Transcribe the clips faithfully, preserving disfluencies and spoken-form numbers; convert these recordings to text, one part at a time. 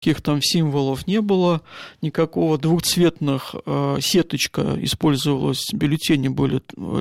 Никаких там символов не было, никакого двухцветных э, сеточка использовалась, бюллетени были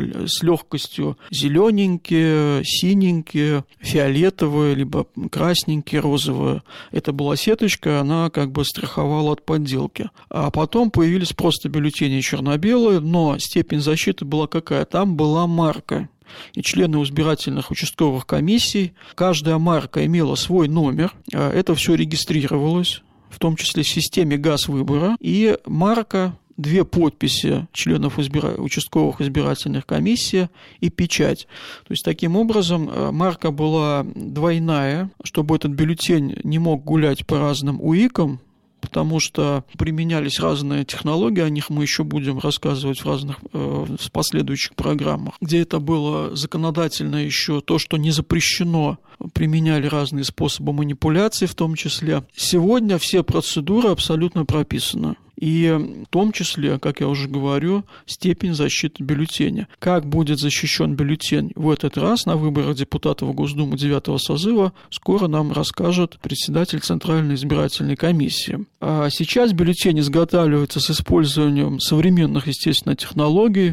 с легкостью зелененькие, синенькие, фиолетовые, либо красненькие, розовые. Это была сеточка, она как бы страховала от подделки. А потом появились просто бюллетени черно-белые, но степень защиты была какая? Там была марка. И члены избирательных участковых комиссий, каждая марка имела свой номер, это все регистрировалось, в том числе в системе ГАЗ-выбора, и марка, две подписи членов избира... участковых избирательных комиссий и печать. То есть, таким образом, марка была двойная, чтобы этот бюллетень не мог гулять по разным УИКам, потому что применялись разные технологии, о них мы еще будем рассказывать в разных э, в последующих программах, где это было законодательно еще то, что не запрещено, применяли разные способы манипуляции в том числе. Сегодня все процедуры абсолютно прописаны. И в том числе, как я уже говорю, степень защиты бюллетеня. Как будет защищен бюллетень в этот раз на выборах депутатов Госдумы девятого созыва, скоро нам расскажет председатель Центральной избирательной комиссии. А сейчас бюллетень изготавливается с использованием современных, естественно, технологий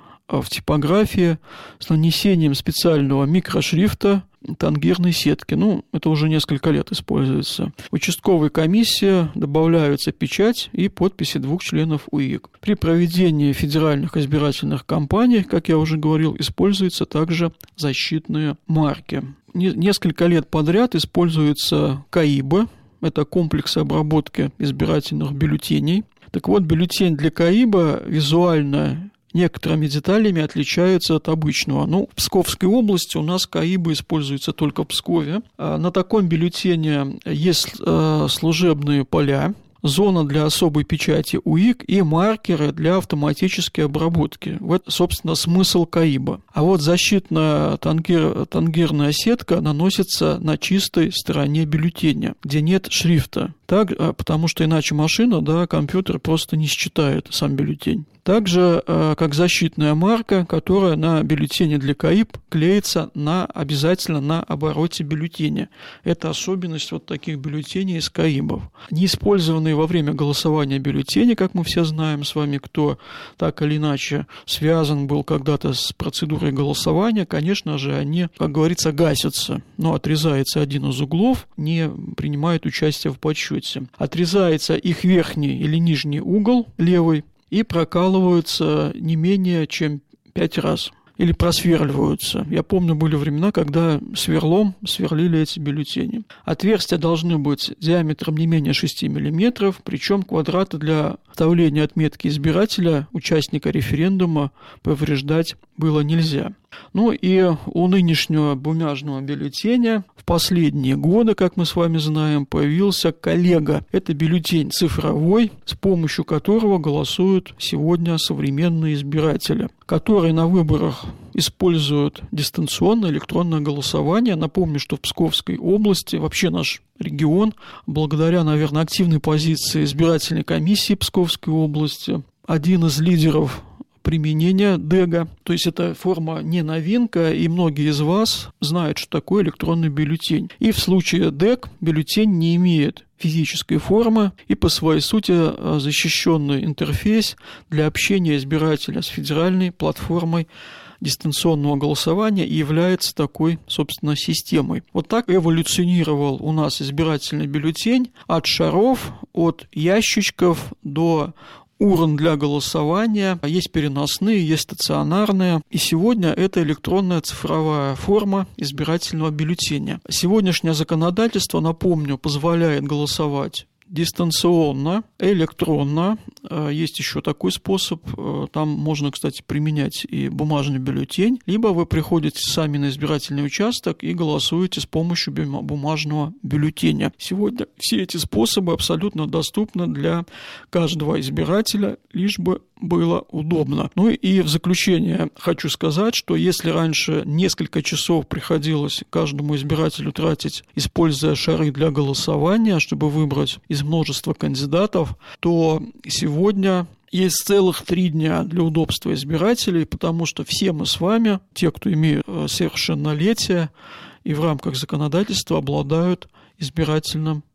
в типографии, с нанесением специального микрошрифта, тангирной сетки. Ну, это уже несколько лет используется. В участковой комиссии добавляются печать и подписи двух членов УИК. При проведении федеральных избирательных кампаний, как я уже говорил, используются также защитные марки. Несколько лет подряд используются КАИБы. Это комплексы обработки избирательных бюллетеней. Так вот, бюллетень для КАИБа визуально некоторыми деталями отличаются от обычного. Ну, в Псковской области у нас КАИБы используются только в Пскове. На таком бюллетене есть служебные поля, зона для особой печати УИК и маркеры для автоматической обработки. Вот, собственно, смысл КАИБа. А вот защитная тангир, тангирная сетка наносится на чистой стороне бюллетеня, где нет шрифта. Так, потому что иначе машина, да, компьютер просто не считает сам бюллетень. Также, как защитная марка, которая на бюллетене для КАИБ клеится на, обязательно на обороте бюллетеня. Это особенность вот таких бюллетеней из КАИБов. Неиспользованные во время голосования бюллетени, как мы все знаем с вами, кто так или иначе связан был когда-то с процедурой голосования, конечно же, они, как говорится, гасятся. Но отрезается один из углов, не принимает участие в подсчете. Отрезается их верхний или нижний угол, левый, и прокалываются не менее чем пять раз. Или просверливаются. Я помню, были времена, когда сверлом сверлили эти бюллетени. Отверстия должны быть диаметром не менее шести миллиметров, причем квадраты для вставления отметки избирателя, участника референдума, повреждать было нельзя. Ну и у нынешнего бумажного бюллетеня в последние годы, как мы с вами знаем, появился коллега. Это бюллетень цифровой, с помощью которого голосуют сегодня современные избиратели, которые на выборах используют дистанционное электронное голосование. Напомню, что в Псковской области, вообще наш регион, благодаря, наверное, активной позиции избирательной комиссии Псковской области, один из лидеров применения ДЭГа. То есть это форма не новинка, и многие из вас знают, что такое электронный бюллетень. И в случае ДЭГ бюллетень не имеет физической формы и по своей сути защищенный интерфейс для общения избирателя с федеральной платформой дистанционного голосования и является такой, собственно, системой. Вот так эволюционировал у нас избирательный бюллетень от шаров, от ящичков до урн для голосования. Есть переносные, есть стационарные. И сегодня это электронная цифровая форма избирательного бюллетеня. Сегодняшнее законодательство, напомню, позволяет голосовать дистанционно, электронно. Есть еще такой способ. Там можно, кстати, применять и бумажный бюллетень. Либо вы приходите сами на избирательный участок и голосуете с помощью бумажного бюллетеня. Сегодня все эти способы абсолютно доступны для каждого избирателя, лишь бы было удобно. Ну и в заключение хочу сказать, что если раньше несколько часов приходилось каждому избирателю тратить, используя шары для голосования, чтобы выбрать из множества кандидатов, то сегодня есть целых три дня для удобства избирателей, потому что все мы с вами, те, кто имеют совершеннолетие и в рамках законодательства обладают избирательным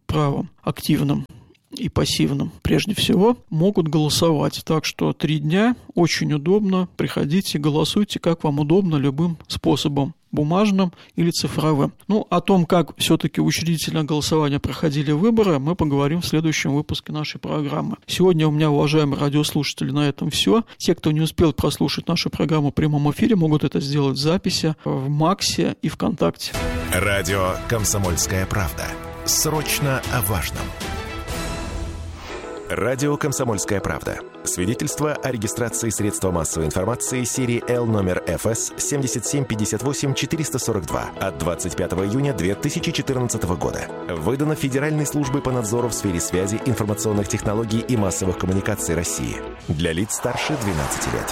правом, активным и пассивным, прежде всего, могут голосовать. Так что три дня очень удобно. Приходите, голосуйте, как вам удобно, любым способом, бумажным или цифровым. Ну, о том, как все-таки учредительное голосование проходили выборы, мы поговорим в следующем выпуске нашей программы. Сегодня у меня, уважаемые радиослушатели, на этом все. Те, кто не успел прослушать нашу программу в прямом эфире, могут это сделать в записи в Максе и ВКонтакте. Радио «Комсомольская правда». Срочно о важном. Радио «Комсомольская правда». Свидетельство о регистрации средства массовой информации серии Л номер эф эс семь семь пять восемь четыре сорок два от двадцать пятого июня две тысячи четырнадцатого года. Выдано Федеральной службой по надзору в сфере связи, информационных технологий и массовых коммуникаций России. Для лиц старше двенадцати лет.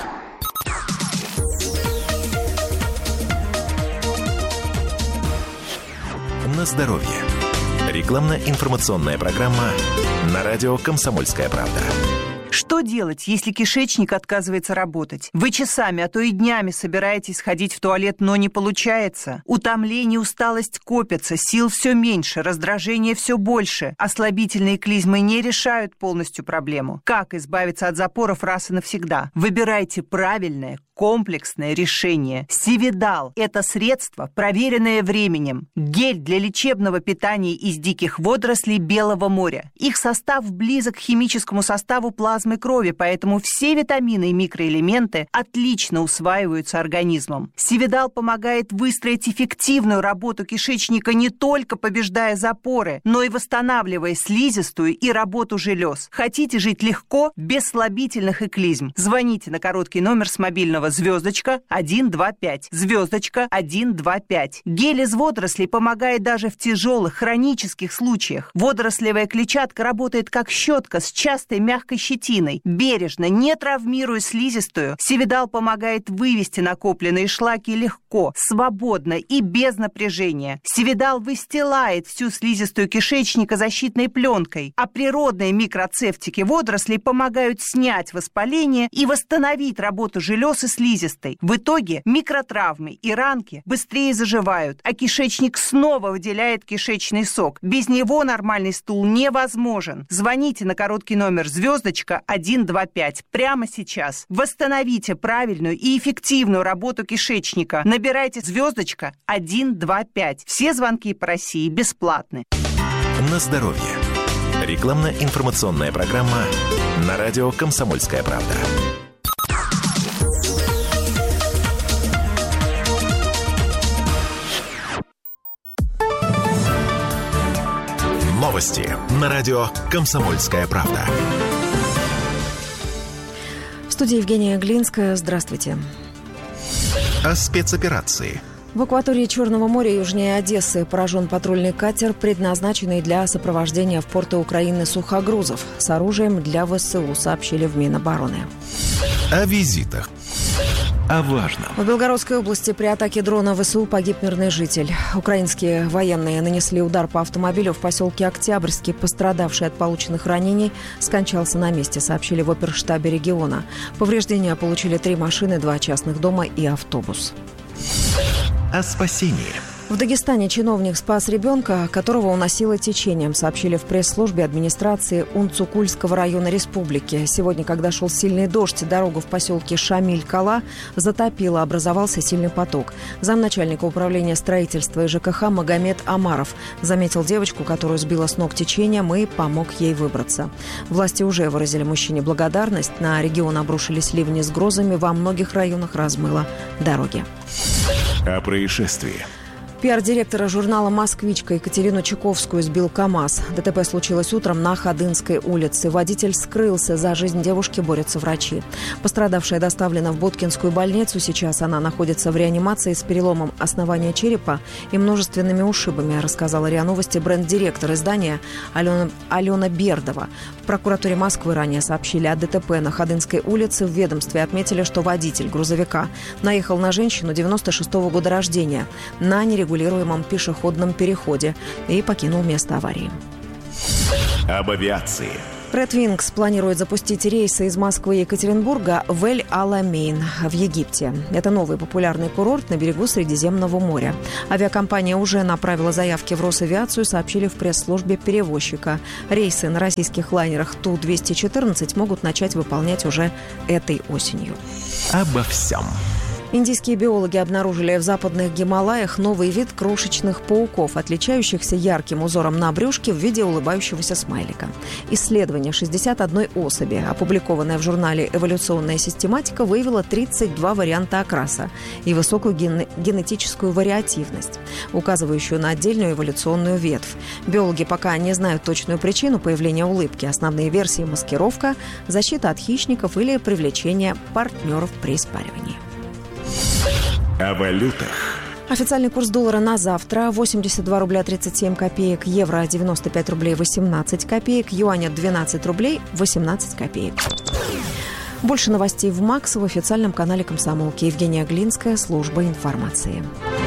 На здоровье. Рекламно-информационная программа на радио «Комсомольская правда». Что делать, если кишечник отказывается работать? Вы часами, а то и днями собираетесь ходить в туалет, но не получается. Утомление, усталость копятся, сил все меньше, раздражение все больше. Ослабительные клизмы не решают полностью проблему. Как избавиться от запоров раз и навсегда? Выбирайте правильное, комплексное решение. Сивидал – это средство, проверенное временем. Гель для лечебного питания из диких водорослей Белого моря. Их состав близок к химическому составу плазмы крови, поэтому все витамины и микроэлементы отлично усваиваются организмом. Сивидал помогает выстроить эффективную работу кишечника, не только побеждая запоры, но и восстанавливая слизистую и работу желез. Хотите жить легко, без слабительных и клизм? Звоните на короткий номер с мобильного звездочка один два пять, звездочка один два пять. Гель из водорослей помогает даже в тяжелых хронических случаях. Водорослевая клетчатка работает как щетка с частой мягкой щетиной. Бережно, не травмируя слизистую, Сивидал помогает вывести накопленные шлаки легко, свободно и без напряжения. Сивидал выстилает всю слизистую кишечника защитной пленкой, а природные микроцефтики водорослей помогают снять воспаление и восстановить работу желез и слизистой. В итоге микротравмы и ранки быстрее заживают, а кишечник снова выделяет кишечный сок. Без него нормальный стул невозможен. Звоните на короткий номер звездочка один два пять прямо сейчас. Восстановите правильную и эффективную работу кишечника. Набирайте звездочка один два пять. Все звонки по России бесплатны. На здоровье. Рекламно-информационная программа на радио «Комсомольская правда». Новости на радио «Комсомольская правда». В студии Евгения Глинская. Здравствуйте. О спецоперации. В акватории Черного моря южнее Одессы поражен патрульный катер, предназначенный для сопровождения в порты Украины сухогрузов с оружием для ВСУ, сообщили в Минобороны. О визитах. О важном. В Белгородской области при атаке дрона ВСУ погиб мирный житель. Украинские военные нанесли удар по автомобилю в поселке Октябрьский. Пострадавший от полученных ранений скончался на месте, сообщили в оперштабе региона. Повреждения получили три машины, два частных дома и автобус. О спасении. В Дагестане чиновник спас ребенка, которого уносило течением, сообщили в пресс-службе администрации Унцукульского района республики. Сегодня, когда шел сильный дождь, дорогу в поселке Шамиль-Кала затопило, образовался сильный поток. Замначальника управления строительства и ЖКХ Магомед Амаров заметил девочку, которую сбило с ног течением, и помог ей выбраться. Власти уже выразили мужчине благодарность. На регион обрушились ливни с грозами, во многих районах размыло дороги. О происшествии. Пиар-директора журнала «Москвичка» Екатерину Чуковскую сбил КамАЗ. ДТП случилось утром на Ходынской улице. Водитель скрылся. За жизнь девушки борются врачи. Пострадавшая доставлена в Боткинскую больницу. Сейчас она находится в реанимации с переломом основания черепа и множественными ушибами, рассказала РИА Новости бренд-директор издания Алена, Алена Бердова. В прокуратуре Москвы ранее сообщили о ДТП на Ходынской улице. В ведомстве отметили, что водитель грузовика наехал на женщину девяносто шестого года рождения на нерегулярном регулируемом пешеходном переходе и покинул место аварии. Об авиации. Red Wings планирует запустить рейсы из Москвы и Екатеринбурга в Эль-Аламейн в Египте. Это новый популярный курорт на берегу Средиземного моря. Авиакомпания уже направила заявки в Росавиацию, сообщили в пресс-службе перевозчика. Рейсы на российских лайнерах Ту двести четырнадцать могут начать выполнять уже этой осенью. Обо всем. Индийские биологи обнаружили в западных Гималаях новый вид крошечных пауков, отличающихся ярким узором на брюшке в виде улыбающегося смайлика. Исследование шестьдесят одной особи, опубликованное в журнале «Эволюционная систематика», выявило тридцать два варианта окраса и высокую ген- генетическую вариативность, указывающую на отдельную эволюционную ветвь. Биологи пока не знают точную причину появления улыбки. Основные версии – маскировка, защита от хищников или привлечение партнеров при спаривании. О валютах. Официальный курс доллара на завтра: восемьдесят два рубля тридцать семь копеек, евро девяносто пять рублей восемнадцать копеек, юаня двенадцать рублей восемнадцать копеек. Больше новостей в МАКС в официальном канале «Комсомолки». Евгения Глинская, служба информации.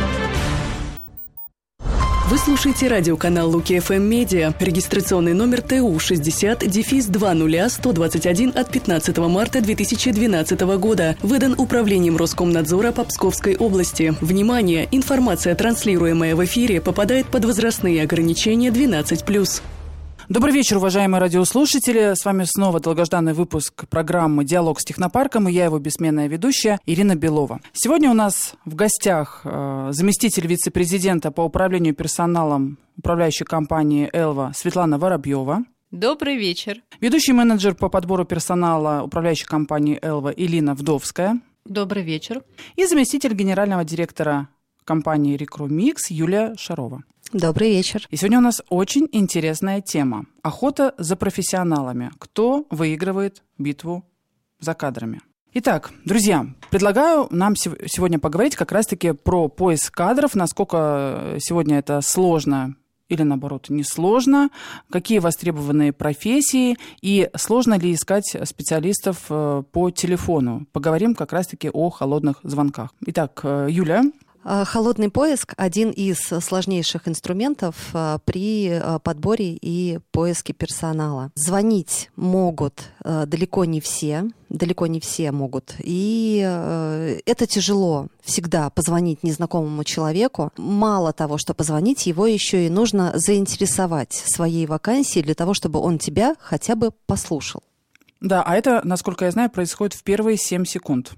Вы слушаете радиоканал Луки эф эм Медиа. Регистрационный номер Т У шестьдесят два ноль сто двадцать один от пятнадцатого марта две тысячи двенадцатого года. Выдан Управлением Роскомнадзора по Псковской области. Внимание! Информация, транслируемая в эфире, попадает под возрастные ограничения двенадцать плюс. Добрый вечер, уважаемые радиослушатели. С вами снова долгожданный выпуск программы «Диалог с технопарком», и я его бессменная ведущая Ирина Белова. Сегодня у нас в гостях э, заместитель вице-президента по управлению персоналом управляющей компании «Элва» Светлана Воробьева. Добрый вечер. Ведущий менеджер по подбору персонала управляющей компании «Элва» Илина Вдовская. Добрый вечер. И заместитель генерального директора компании «Рекрумикс» Юлия Шарова. Добрый вечер. И сегодня у нас очень интересная тема. Охота за профессионалами. Кто выигрывает битву за кадрами? Итак, друзья, предлагаю нам сегодня поговорить как раз-таки про поиск кадров, насколько сегодня это сложно или, наоборот, несложно, какие востребованные профессии и сложно ли искать специалистов по телефону. Поговорим как раз-таки о холодных звонках. Итак, Юля. Холодный поиск – один из сложнейших инструментов при подборе и поиске персонала. Звонить могут далеко не все, далеко не все могут. И это тяжело всегда позвонить незнакомому человеку. Мало того, что позвонить, его еще и нужно заинтересовать своей вакансией для того, чтобы он тебя хотя бы послушал. Да, а это, насколько я знаю, происходит в первые семь секунд.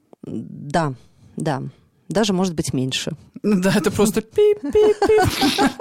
Да, да. Даже, может быть, меньше. Да, это просто пип-пип-пип.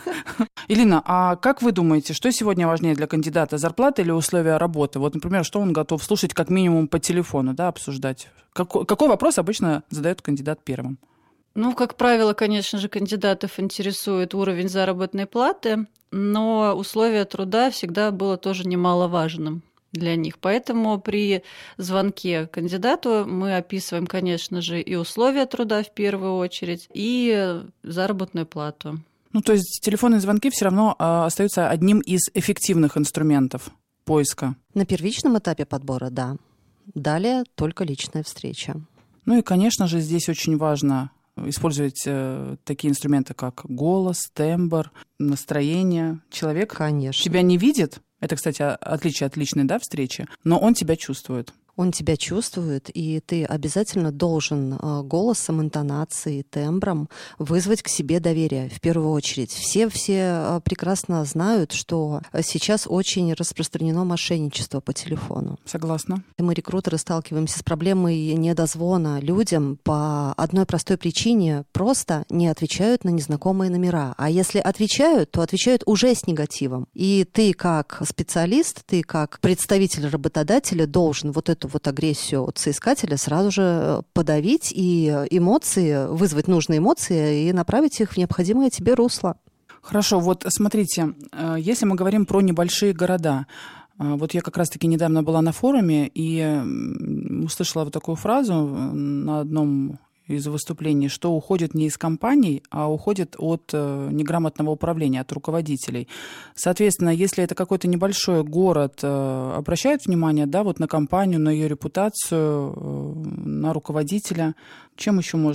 Илина, а как вы думаете, что сегодня важнее для кандидата, зарплата или условия работы? Вот, например, что он готов слушать как минимум по телефону, да, обсуждать? Какой, какой вопрос обычно задает кандидат первым? Ну, как правило, конечно же, кандидатов интересует уровень заработной платы, но условия труда всегда было тоже немаловажным для них. Поэтому при звонке кандидату мы описываем, конечно же, и условия труда в первую очередь, и заработную плату. Ну, то есть телефонные звонки все равно э, остаются одним из эффективных инструментов поиска. На первичном этапе подбора, да. Далее только личная встреча. Ну и, конечно же, здесь очень важно использовать э, такие инструменты, как голос, тембр, настроение. Человек Конечно. тебя не видит. Это, кстати, отличие от личной, да, встречи, но он тебя чувствует. Он тебя чувствует, и ты обязательно должен голосом, интонацией, тембром вызвать к себе доверие в первую очередь. Все, все прекрасно знают, что сейчас очень распространено мошенничество по телефону. Согласна. Мы, рекрутеры, сталкиваемся с проблемой недозвона людям по одной простой причине: просто не отвечают на незнакомые номера. А если отвечают, то отвечают уже с негативом. И ты как специалист, ты как представитель работодателя должен вот эту вот агрессию от соискателя сразу же подавить и эмоции, вызвать нужные эмоции и направить их в необходимое тебе русло. Хорошо, вот смотрите, если мы говорим про небольшие города, вот я как раз-таки недавно была на форуме и услышала вот такую фразу на одном из выступлений, что уходит не из компаний, а уходит от неграмотного управления, от руководителей. Соответственно, если это какой-то небольшой город, обращает внимание, да, вот на компанию, на ее репутацию, на руководителя, чем еще можно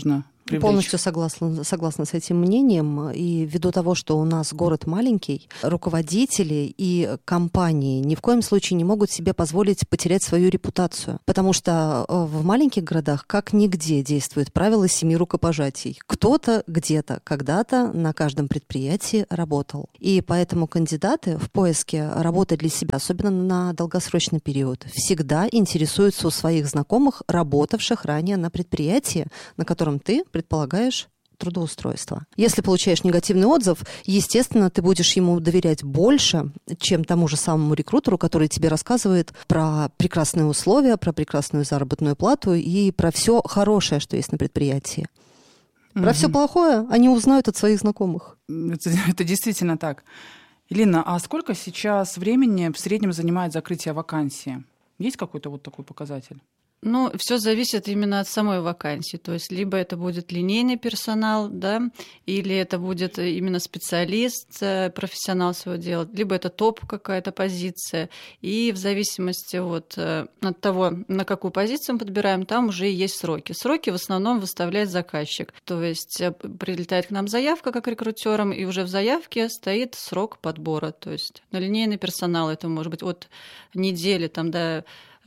привлечь. Полностью согласна, согласна с этим мнением. И ввиду того, что у нас город маленький, руководители и компании ни в коем случае не могут себе позволить потерять свою репутацию. Потому что в маленьких городах как нигде действует правило семи рукопожатий. Кто-то где-то когда-то на каждом предприятии работал. И поэтому кандидаты в поиске работы для себя, особенно на долгосрочный период, всегда интересуются у своих знакомых, работавших ранее на предприятии, на котором ты предполагаешь трудоустройство. Если получаешь негативный отзыв, естественно, ты будешь ему доверять больше, чем тому же самому рекрутеру, который тебе рассказывает про прекрасные условия, про прекрасную заработную плату и про все хорошее, что есть на предприятии. Про mm-hmm. все плохое они узнают от своих знакомых. Это, это действительно так. Елена, а сколько сейчас времени в среднем занимает закрытие вакансии? Есть какой-то вот такой показатель? Ну, все зависит именно от самой вакансии. То есть либо это будет линейный персонал, да, или это будет именно специалист, профессионал своего дела, либо это топ какая-то позиция. И в зависимости вот от того, на какую позицию мы подбираем, там уже есть сроки. Сроки в основном выставляет заказчик. То есть прилетает к нам заявка как рекрутерам, и уже в заявке стоит срок подбора. То есть на линейный персонал это может быть от недели там, до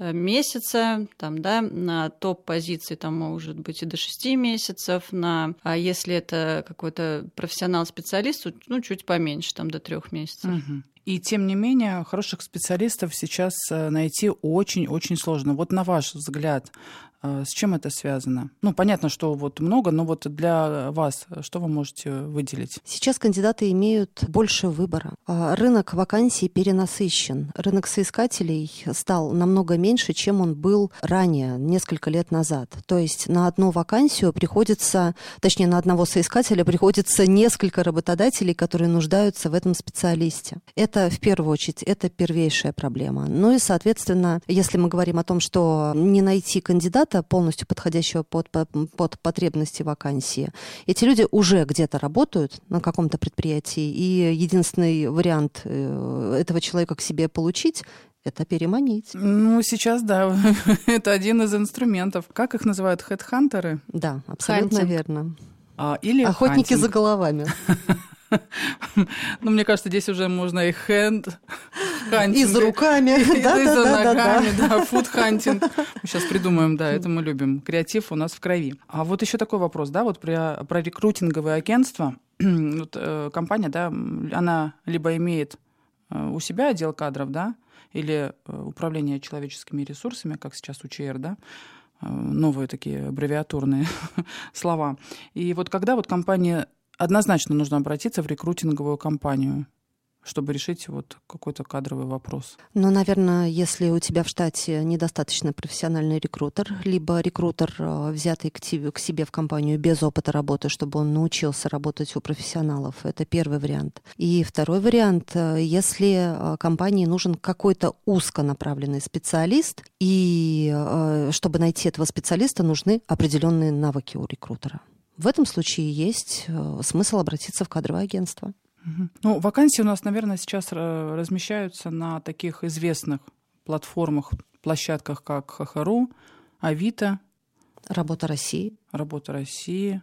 месяца, там, да, на топ-позиции там может быть и до шести месяцев, на, а если это какой-то профессионал-специалист, ну, чуть поменьше, там, до трех месяцев. Угу. И тем не менее, хороших специалистов сейчас найти очень-очень сложно. Вот на ваш взгляд, с чем это связано? Ну, понятно, что вот много, но вот для вас что вы можете выделить? Сейчас кандидаты имеют больше выбора. Рынок вакансий перенасыщен. Рынок соискателей стал намного меньше, чем он был ранее, несколько лет назад. То есть на одну вакансию приходится, точнее, на одного соискателя приходится несколько работодателей, которые нуждаются в этом специалисте. Это, в первую очередь, это первейшая проблема. Ну и, соответственно, если мы говорим о том, что не найти кандидата, полностью подходящего под, под потребности вакансии. Эти люди уже где-то работают на каком-то предприятии, и единственный вариант этого человека к себе получить — это переманить. Ну, сейчас, да, это один из инструментов. Как их называют? Хедхантеры? Да, абсолютно Хантинг. Верно. А, или охотники хантинг. За головами. Ну, мне кажется, здесь уже можно и хенд и за руками, и за ногами, да, фуд-хантинг. Мы сейчас придумаем, да, это мы любим. Креатив у нас в крови. А вот еще такой вопрос, да, вот про, про рекрутинговые агентства. Вот, э, компания, да, она либо имеет э, у себя отдел кадров, да, или э, управление человеческими ресурсами, как сейчас у ЧР, да, э, новые такие аббревиатурные слова. И вот когда вот компания однозначно нужно обратиться в рекрутинговую компанию, чтобы решить вот какой-то кадровый вопрос. Ну, наверное, если у тебя в штате недостаточно профессиональный рекрутер, либо рекрутер, взятый к себе в компанию без опыта работы, чтобы он научился работать у профессионалов, это первый вариант. И второй вариант, если компании нужен какой-то узконаправленный специалист, и чтобы найти этого специалиста, нужны определенные навыки у рекрутера. В этом случае есть смысл обратиться в кадровое агентство. Ну, вакансии у нас, наверное, сейчас размещаются на таких известных платформах, площадках, как Хохору, Авито. Работа России. Работа России.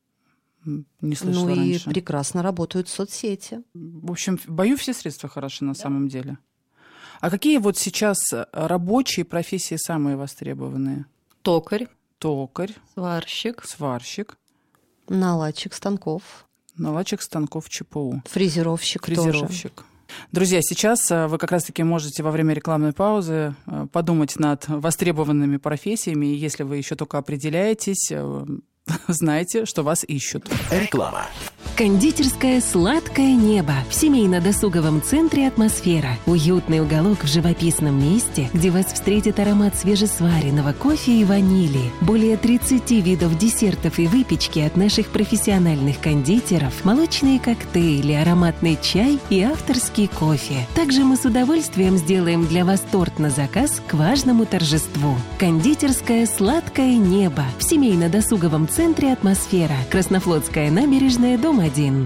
Не слышала ну раньше. Ну и прекрасно работают соцсети. В общем, в бою все средства хороши на да. самом деле. А какие вот сейчас рабочие профессии самые востребованные? Токарь. Токарь. Сварщик. Сварщик. Наладчик станков. Наладчик станков ЧПУ. Фрезеровщик, Фрезеровщик. тоже. Друзья, сейчас вы как раз-таки можете во время рекламной паузы подумать над востребованными профессиями. И если вы еще только определяетесь, знайте, что вас ищут. Реклама. Кондитерское «Сладкое небо» в семейно-досуговом центре «Атмосфера». Уютный уголок в живописном месте, где вас встретит аромат свежесваренного кофе и ванили. Более тридцати видов десертов и выпечки от наших профессиональных кондитеров, молочные коктейли, ароматный чай и авторский кофе. Также мы с удовольствием сделаем для вас торт на заказ к важному торжеству. Кондитерское «Сладкое небо» в семейно-досуговом центре «Атмосфера». Краснофлотская набережная, дом один.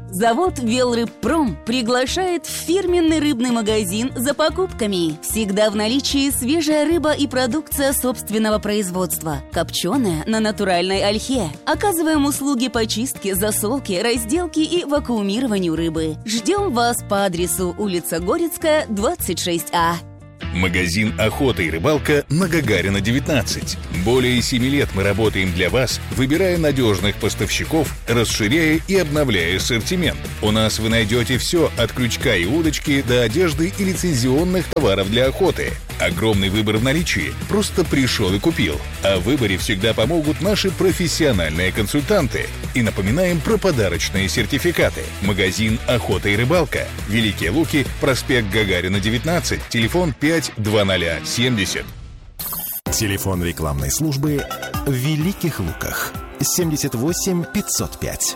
Завод «Велрыбпром» приглашает в фирменный рыбный магазин за покупками. Всегда в наличии свежая рыба и продукция собственного производства. Копченая на натуральной ольхе. Оказываем услуги по чистке, засолке, разделке и вакуумированию рыбы. Ждем вас по адресу улица Горецкая, двадцать шесть А. Магазин «Охота и рыбалка» на Гагарина, девятнадцать. Более семи лет мы работаем для вас, выбирая надежных поставщиков, расширяя и обновляя ассортимент. У нас вы найдете все от крючка и удочки до одежды и лицензионных товаров для охоты. Огромный выбор в наличии. Просто пришел и купил. А в выборе всегда помогут наши профессиональные консультанты. И напоминаем про подарочные сертификаты. Магазин «Охота и рыбалка». Великие Луки, проспект Гагарина, девятнадцать, телефон пять двадцать семьдесят. Телефон рекламной службы в Великих Луках. семьдесят восемь пятьсот пять.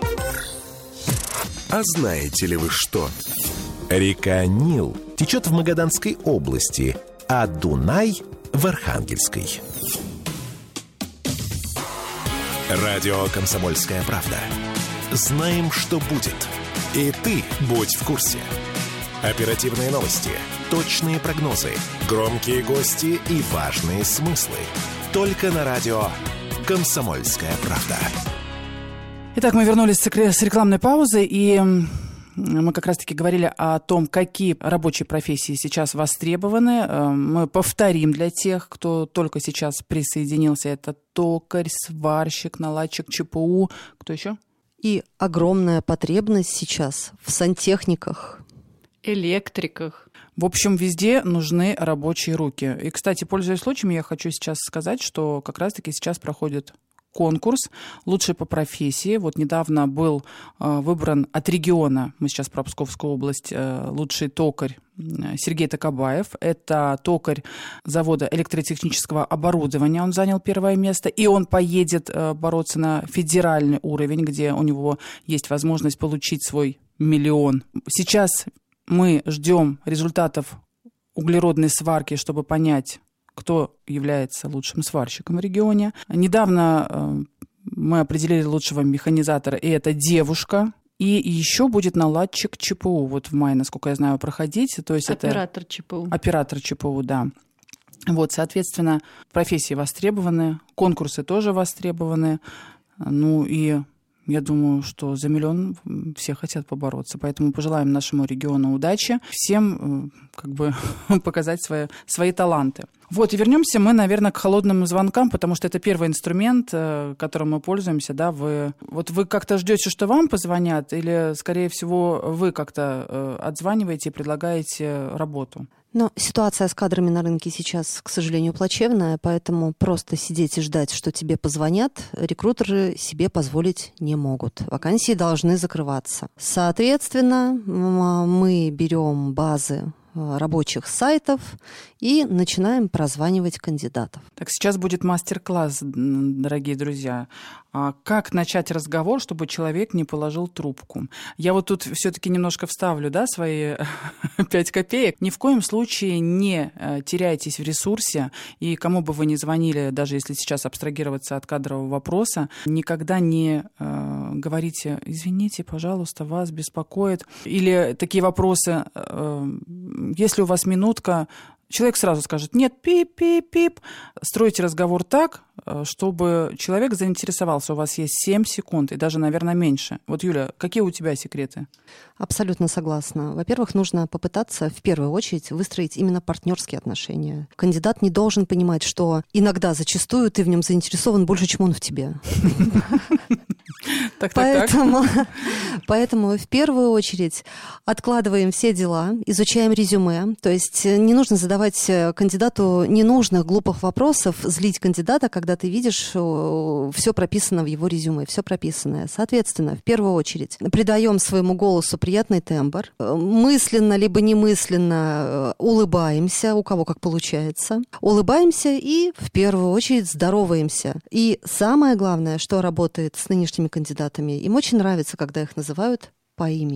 А знаете ли вы что? Река Нил течет в Магаданской области, а Дунай — в Архангельской. Радио «Комсомольская правда». Знаем, что будет. И ты будь в курсе. Оперативные новости, точные прогнозы, громкие гости и важные смыслы. Только на радио «Комсомольская правда». Итак, мы вернулись с рекламной паузы, и мы как раз-таки говорили о том, какие рабочие профессии сейчас востребованы. Мы повторим для тех, кто только сейчас присоединился. Это токарь, сварщик, наладчик ЧПУ. Кто еще? И огромная потребность сейчас в сантехниках. Электриках. В общем, везде нужны рабочие руки. И, кстати, пользуясь случаем, я хочу сейчас сказать, что как раз-таки сейчас проходит конкурс «Лучший по профессии». Вот недавно был э, выбран от региона, мы сейчас про Псковскую область, э, лучший токарь Сергей Токобаев. Это токарь завода электротехнического оборудования. Он занял первое место. И он поедет э, бороться на федеральный уровень, где у него есть возможность получить свой миллион. Сейчас мы ждем результатов углеродной сварки, чтобы понять, кто является лучшим сварщиком в регионе. Недавно э, мы определили лучшего механизатора, и это девушка. И еще будет наладчик ЧПУ. Вот в мае, насколько я знаю, проходить. То есть оператор это... ЧПУ. Оператор ЧПУ, да. Вот, соответственно, профессии востребованы, конкурсы тоже востребованы. Ну и я думаю, что за миллион все хотят побороться. Поэтому пожелаем нашему региону удачи, всем как бы показать свои, свои таланты. Вот, и вернемся мы, наверное, к холодным звонкам, потому что это первый инструмент, которым мы пользуемся. Да? Вы, вот вы как-то ждете, что вам позвонят, или, скорее всего, вы как-то отзваниваете и предлагаете работу? Но ситуация с кадрами на рынке сейчас, к сожалению, плачевная, поэтому просто сидеть и ждать, что тебе позвонят, рекрутеры себе позволить не могут. Вакансии должны закрываться. Соответственно, мы берем базы рабочих сайтов и начинаем прозванивать кандидатов. Так, сейчас будет мастер-класс, дорогие друзья. Как начать разговор, чтобы человек не положил трубку? Я вот тут все-таки немножко вставлю, да, свои пять копеек. Ни в коем случае не теряйтесь в ресурсе, и кому бы вы ни звонили, даже если сейчас абстрагироваться от кадрового вопроса, никогда не э, говорите: извините, пожалуйста, вас беспокоит. Или такие вопросы: э, если у вас минутка, человек сразу скажет: нет, пип-пип-пип. Стройте разговор так, чтобы человек заинтересовался. У вас есть семь секунд, и даже, наверное, меньше. Вот, Юля, какие у тебя секреты? Абсолютно согласна. Во-первых, нужно попытаться в первую очередь выстроить именно партнерские отношения. Кандидат не должен понимать, что иногда, зачастую, ты в нем заинтересован больше, чем он в тебе. Так, так, поэтому, так. поэтому в первую очередь откладываем все дела, изучаем резюме. То есть не нужно задавать кандидату ненужных, глупых вопросов, злить кандидата, когда ты видишь, все прописано в его резюме, все прописанное. Соответственно, в первую очередь придаем своему голосу приятный тембр. Мысленно либо немысленно улыбаемся, у кого как получается. Улыбаемся и в первую очередь здороваемся. И самое главное, что работает с нынешними кандидатами, им очень нравится, когда их называют по имени.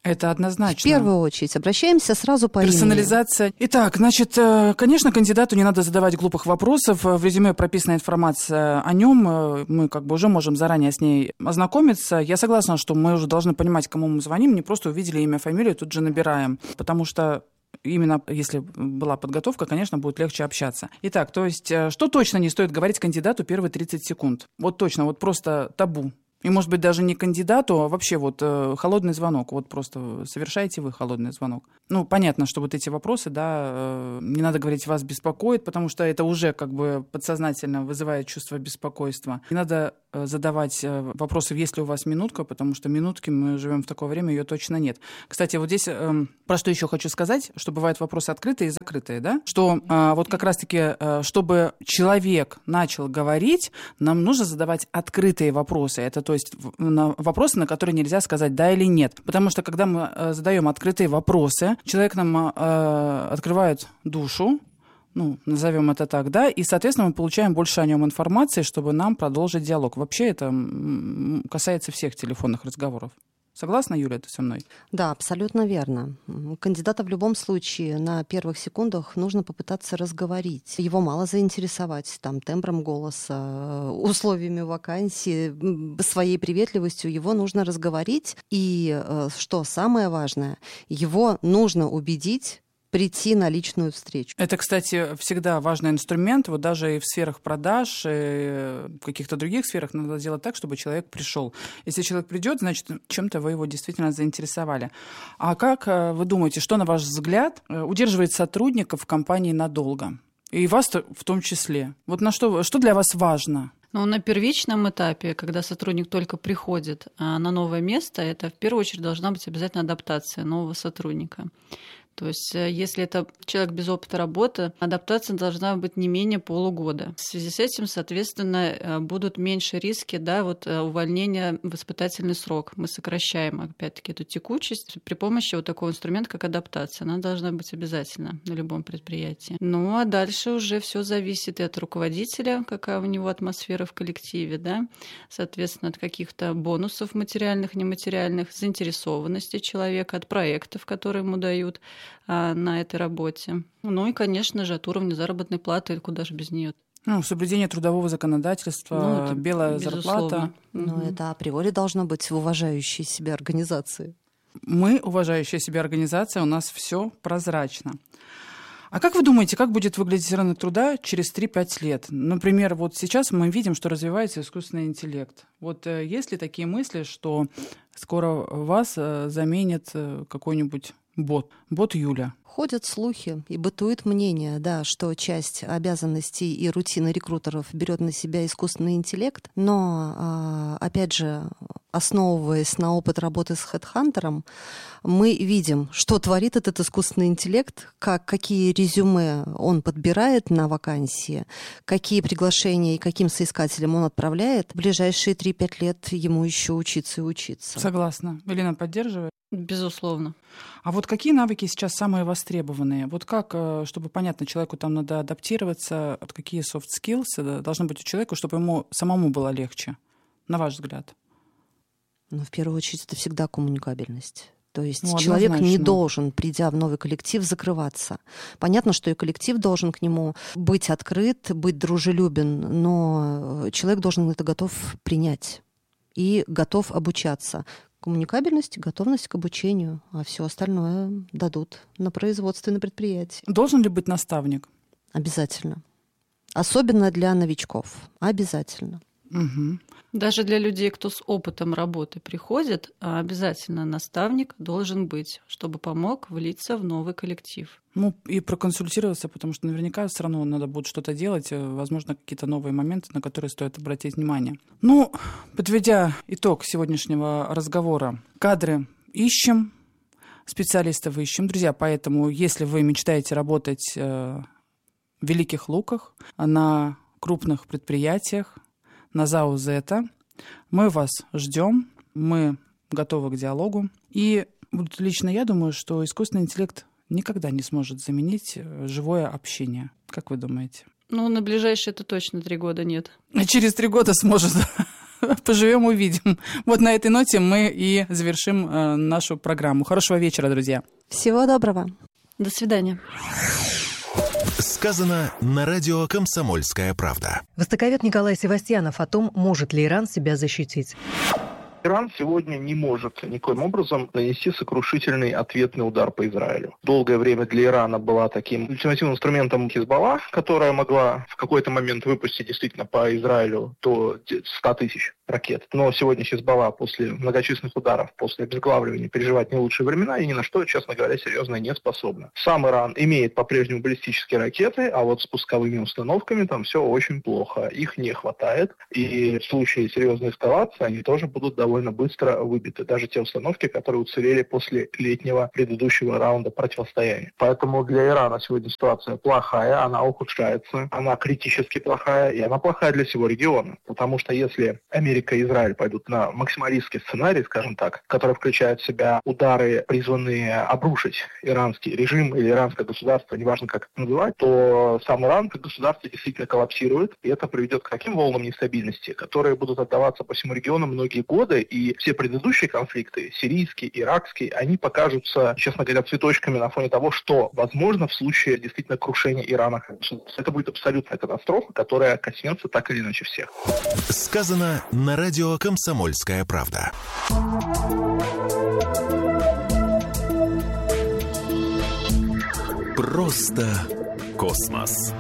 Это однозначно. В первую очередь. Обращаемся сразу по Персонализация. имени. Итак, значит, конечно, кандидату не надо задавать глупых вопросов. В резюме прописана информация о нем. Мы как бы уже можем заранее с ней ознакомиться. Я согласна, что мы уже должны понимать, кому мы звоним. Не просто увидели имя, фамилию, тут же набираем. Потому что именно если была подготовка, конечно, будет легче общаться. Итак, то есть, что точно не стоит говорить кандидату первые тридцать секунд? Вот точно, вот просто табу. И, может быть, даже не кандидату, а вообще вот э, холодный звонок. Вот просто совершаете вы холодный звонок. Ну, понятно, что вот эти вопросы, да, э, не надо говорить, вас беспокоит, потому что это уже как бы подсознательно вызывает чувство беспокойства. Не надо э, задавать э, вопросы, есть ли у вас минутка, потому что минутки, мы живем в такое время, ее точно нет. Кстати, вот здесь э, про что еще хочу сказать, что бывают вопросы открытые и закрытые, да? Что э, вот как раз-таки, э, чтобы человек начал говорить, нам нужно задавать открытые вопросы. Это то То есть на вопросы, на которые нельзя сказать «да» или «нет». Потому что, когда мы э, задаем открытые вопросы, человек нам э, открывает душу, ну, назовем это так, да, и, соответственно, мы получаем больше о нем информации, чтобы нам продолжить диалог. Вообще это касается всех телефонных разговоров. Согласна, Юля, ты со мной? Да, абсолютно верно. Кандидата в любом случае на первых секундах нужно попытаться разговорить. Его мало заинтересовать там, тембром голоса, условиями вакансии, своей приветливостью. Его нужно разговорить. И, что самое важное, его нужно убедить прийти на личную встречу. Это, кстати, всегда важный инструмент. Вот даже и в сферах продаж, и в каких-то других сферах надо делать так, чтобы человек пришел. Если человек придет, значит, чем-то вы его действительно заинтересовали. А как вы думаете, что, на ваш взгляд, удерживает сотрудников в компании надолго? И вас в том числе. Вот на что, что для вас важно? Ну, на первичном этапе, когда сотрудник только приходит на новое место, это в первую очередь должна быть обязательно адаптация нового сотрудника. То есть, если это человек без опыта работы, адаптация должна быть не менее полугода. В связи с этим, соответственно, будут меньше риски, да, вот, увольнения в испытательный срок. Мы сокращаем, опять-таки, эту текучесть при помощи вот такого инструмента, как адаптация. Она должна быть обязательно на любом предприятии. Ну, а дальше уже все зависит и от руководителя, какая у него атмосфера в коллективе, да, соответственно, от каких-то бонусов материальных, нематериальных, заинтересованности человека, от проектов, которые ему дают на этой работе. Ну и, конечно же, от уровня заработной платы, куда же без нее. Ну, соблюдение трудового законодательства, ну, белая безусловно. Зарплата. Ну, угу. Это априори должно быть в уважающей себя организации. Мы, уважающая себя организация, у нас все прозрачно. А как вы думаете, как будет выглядеть рынок труда через три-пять лет? Например, вот сейчас мы видим, что развивается искусственный интеллект. Вот есть ли такие мысли, что скоро вас заменит какой-нибудь бот, бот Юля? Ходят слухи и бытует мнение, да, что часть обязанностей и рутины рекрутеров берет на себя искусственный интеллект, но, опять же, основываясь на опыт работы с хедхантером, мы видим, что творит этот искусственный интеллект, как, какие резюме он подбирает на вакансии, какие приглашения и каким соискателям он отправляет. В ближайшие три-пять лет ему еще учиться и учиться. Согласна. Элина поддерживает? Безусловно. А вот какие навыки сейчас самые востребованные? Вот как, чтобы понятно, человеку там надо адаптироваться, вот какие soft skills должны быть у человека, чтобы ему самому было легче, на ваш взгляд? Ну, в первую очередь, это всегда коммуникабельность. То есть ну, человек однозначно. Не должен, придя в новый коллектив, закрываться. Понятно, что и коллектив должен к нему быть открыт, быть дружелюбен, но человек должен это готов принять и готов обучаться. Коммуникабельность, готовность к обучению, а все остальное дадут на производстве, на предприятии. Должен ли быть наставник? Обязательно. Особенно для новичков. Обязательно. Угу. Даже для людей, кто с опытом работы приходит, обязательно наставник должен быть, чтобы помог влиться в новый коллектив. Ну и проконсультироваться, потому что наверняка все равно надо будет что-то делать, возможно, какие-то новые моменты, на которые стоит обратить внимание. Ну, подведя итог сегодняшнего разговора, кадры ищем, специалистов ищем. Друзья, поэтому, если вы мечтаете работать в Великих Луках, на крупных предприятиях, на ЗАО «Зета», мы вас ждем, мы готовы к диалогу. И вот лично я думаю, что искусственный интеллект никогда не сможет заменить живое общение. Как вы думаете? Ну, на ближайшие это точно три года нет. А через три года сможет Поживем, увидим. Вот на этой ноте мы и завершим э, нашу программу. Хорошего вечера, друзья. Всего доброго. До свидания. Сказано на радио «Комсомольская правда». Востоковед Николай Севастьянов о том, может ли Иран себя защитить. Иран сегодня не может никоим образом нанести сокрушительный ответный удар по Израилю. Долгое время для Ирана была таким ультимативным инструментом Хизбалла, которая могла в какой-то момент выпустить действительно по Израилю до ста тысяч ракет. Но сегодня Хизбалла после многочисленных ударов, после обезглавливания переживает не лучшие времена и ни на что, честно говоря, серьезно не способна. Сам Иран имеет по-прежнему баллистические ракеты, а вот с пусковыми установками там все очень плохо. Их не хватает. И в случае серьезной эскалации они тоже будут довольно довольно быстро выбиты. Даже те установки, которые уцелели после летнего предыдущего раунда противостояния. Поэтому для Ирана сегодня ситуация плохая, она ухудшается, она критически плохая, и она плохая для всего региона. Потому что если Америка и Израиль пойдут на максималистский сценарий, скажем так, который включает в себя удары, призванные обрушить иранский режим или иранское государство, неважно как это называть, то сам Иран как государство действительно коллапсирует, и это приведет к таким волнам нестабильности, которые будут отдаваться по всему региону многие годы, и все предыдущие конфликты, сирийский, иракский, они покажутся, честно говоря, цветочками на фоне того, что возможно в случае действительно крушения Ирана. Это будет абсолютная катастрофа, которая коснется так или иначе всех. Сказано на радио «Комсомольская правда». Просто космос.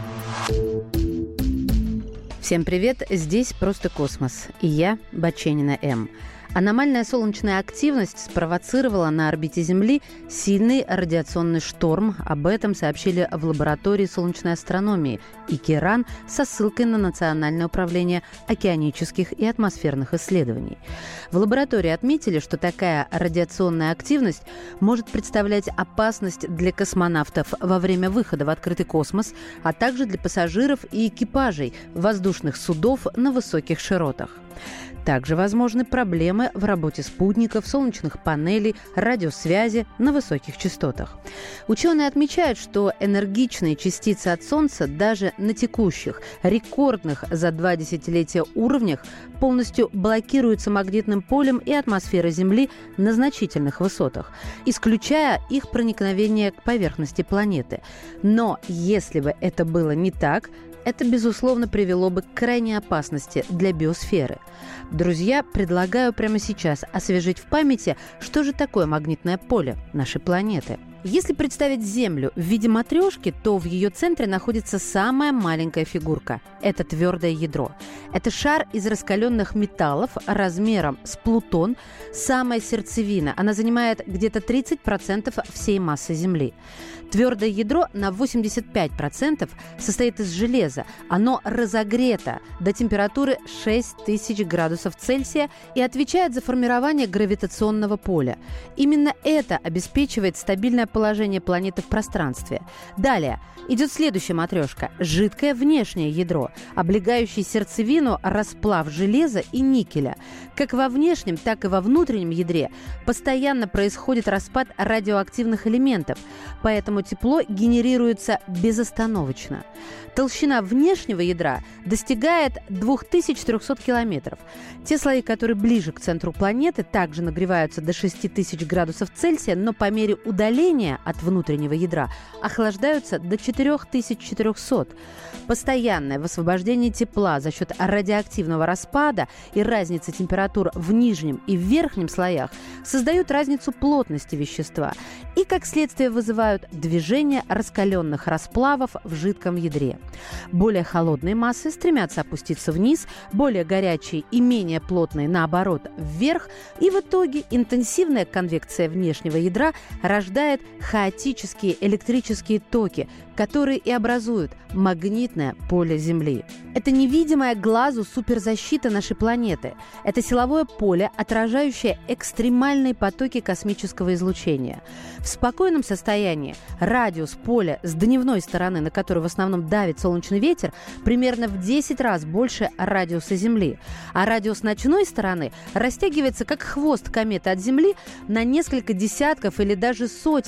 Всем привет, здесь «Просто космос» и я, Баченина М. Аномальная солнечная активность спровоцировала на орбите Земли сильный радиационный шторм. Об этом сообщили в лаборатории солнечной астрономии ИКИРАН со ссылкой на Национальное управление океанических и атмосферных исследований. В лаборатории отметили, что такая радиационная активность может представлять опасность для космонавтов во время выхода в открытый космос, а также для пассажиров и экипажей воздушных судов на высоких широтах. Также возможны проблемы в работе спутников, солнечных панелей, радиосвязи на высоких частотах. Ученые отмечают, что энергичные частицы от Солнца даже на текущих, рекордных за два десятилетия уровнях полностью блокируются магнитным полем и атмосферой Земли на значительных высотах, исключая их проникновение к поверхности планеты. Но если бы это было не так, это, безусловно, привело бы к крайней опасности для биосферы. Друзья, предлагаю прямо сейчас освежить в памяти, что же такое магнитное поле нашей планеты. Если представить Землю в виде матрешки, то в ее центре находится самая маленькая фигурка – это твердое ядро. Это шар из раскаленных металлов размером с Плутон, самая сердцевина. Она занимает где-то тридцать процентов всей массы Земли. Твердое ядро на восемьдесят пять процентов состоит из железа. Оно разогрето до температуры шесть тысяч градусов Цельсия и отвечает за формирование гравитационного поля. Именно это обеспечивает стабильное положение планеты в пространстве. Далее идет следующая матрешка – жидкое внешнее ядро, облегающее сердцевину расплав железа и никеля. Как во внешнем, так и во внутреннем ядре постоянно происходит распад радиоактивных элементов, поэтому тепло генерируется безостановочно. Толщина внешнего ядра достигает две тысячи триста километров. Те слои, которые ближе к центру планеты, также нагреваются до шесть тысяч градусов Цельсия, но по мере удаления от внутреннего ядра охлаждаются до четыре тысячи четыреста. Постоянное высвобождение тепла за счет радиоактивного распада и разницы температур в нижнем и в верхнем слоях создают разницу плотности вещества и, как следствие, вызывают движение раскаленных расплавов в жидком ядре. Более холодные массы стремятся опуститься вниз, более горячие и менее плотные, наоборот, вверх, и в итоге интенсивная конвекция внешнего ядра рождает хаотические электрические токи, которые и образуют магнитное поле Земли. Это невидимая глазу суперзащита нашей планеты. Это силовое поле, отражающее экстремальные потоки космического излучения. В спокойном состоянии радиус поля с дневной стороны, на которую в основном давит солнечный ветер, примерно в десять раз больше радиуса Земли. А радиус ночной стороны растягивается как хвост кометы от Земли на несколько десятков или даже сотен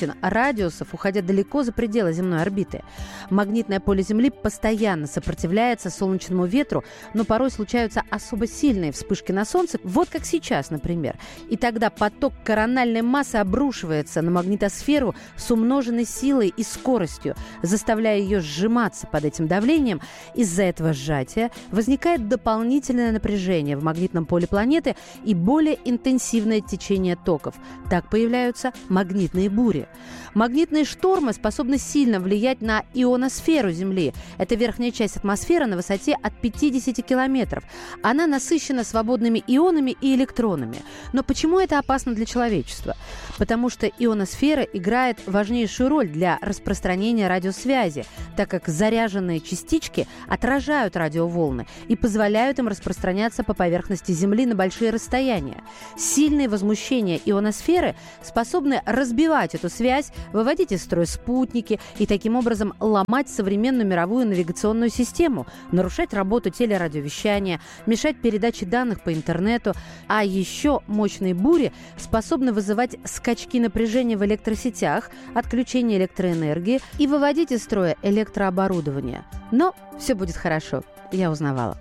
сотен радиусов, уходя далеко за пределы земной орбиты. Магнитное поле Земли постоянно сопротивляется солнечному ветру, но порой случаются особо сильные вспышки на Солнце, вот как сейчас, например. И тогда поток корональной массы обрушивается на магнитосферу с умноженной силой и скоростью, заставляя ее сжиматься под этим давлением. Из-за этого сжатия возникает дополнительное напряжение в магнитном поле планеты и более интенсивное течение токов. Так появляются магнитные бури. Магнитные штормы способны сильно влиять на ионосферу Земли. Это верхняя часть атмосферы на высоте от пятидесяти километров. Она насыщена свободными ионами и электронами. Но почему это опасно для человечества? Потому что ионосфера играет важнейшую роль для распространения радиосвязи, так как заряженные частички отражают радиоволны и позволяют им распространяться по поверхности Земли на большие расстояния. Сильные возмущения ионосферы способны разбивать эту связь, выводить из строя спутники и таким образом ломать современную мировую навигационную систему, нарушать работу телерадиовещания, мешать передаче данных по интернету. А еще мощные бури способны вызывать скачки напряжения в электросетях, отключение электроэнергии и выводить из строя электрооборудование. Но все будет хорошо, я узнавала.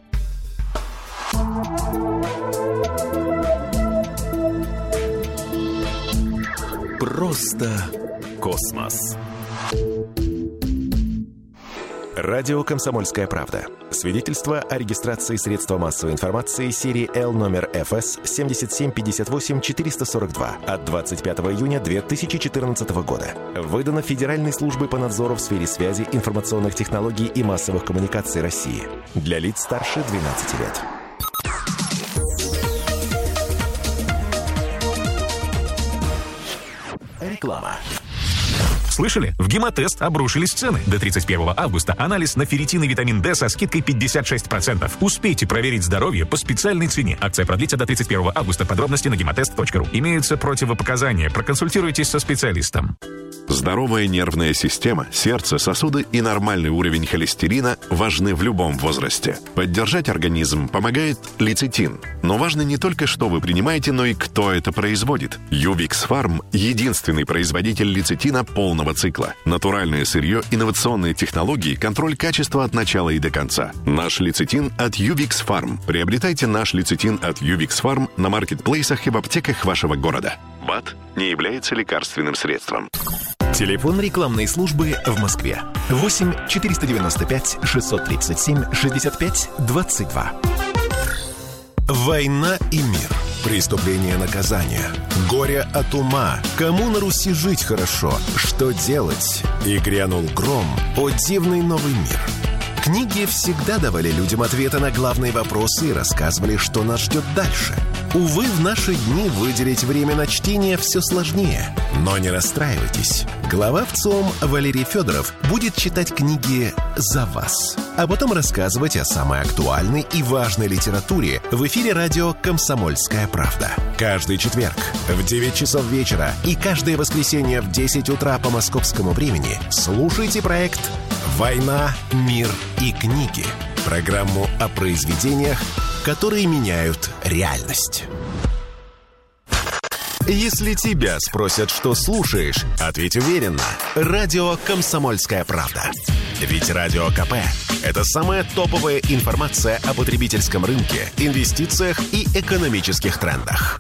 Просто космос. Радио «Комсомольская правда». Свидетельство о регистрации средства массовой информации серии L номер эф эс семь семь пять восемь четыре сорок два от двадцать пятого июня две тысячи четырнадцатого года. Выдано Федеральной службой по надзору в сфере связи, информационных технологий и массовых коммуникаций России. Для лиц старше двенадцати лет. Реклама. Слышали? В Гемотест обрушились цены. До тридцать первого августа анализ на ферритин и витамин D со скидкой пятьдесят шесть процентов. Успейте проверить здоровье по специальной цене. Акция продлится до тридцать первого августа. Подробности на гемотест точка ру. Имеются противопоказания. Проконсультируйтесь со специалистом. Здоровая нервная система, сердце, сосуды и нормальный уровень холестерина важны в любом возрасте. Поддержать организм помогает лецитин. Но важно не только, что вы принимаете, но и кто это производит. Ювикс Фарм – единственный производитель лецитина полного цикла. Натуральное сырье, инновационные технологии, контроль качества от начала и до конца. Наш лецитин от Ювикс Фарм. Приобретайте наш лецитин от Ювикс Фарм на маркетплейсах и в аптеках вашего города. БАД не является лекарственным средством. Телефон рекламной службы в Москве. восемь четыреста девяносто пять шестьсот тридцать семь шестьдесят пять двадцать два. Война и мир. Преступление, наказание. Горе от ума. Кому на Руси жить хорошо? Что делать? И грянул гром. О, дивный новый мир. Книги всегда давали людям ответы на главные вопросы и рассказывали, что нас ждет дальше. Увы, в наши дни выделить время на чтение все сложнее. Но не расстраивайтесь. Глава ВЦИОМ Валерий Федоров будет читать книги за вас, а потом рассказывать о самой актуальной и важной литературе в эфире радио «Комсомольская правда». Каждый четверг в девять часов вечера и каждое воскресенье в десять утра по московскому времени слушайте проект «Война, мир и книги». Программу о произведениях, которые меняют реальность. Если тебя спросят, что слушаешь, ответь уверенно. Радио «Комсомольская правда». Ведь Радио КП – это самая топовая информация о потребительском рынке, инвестициях и экономических трендах.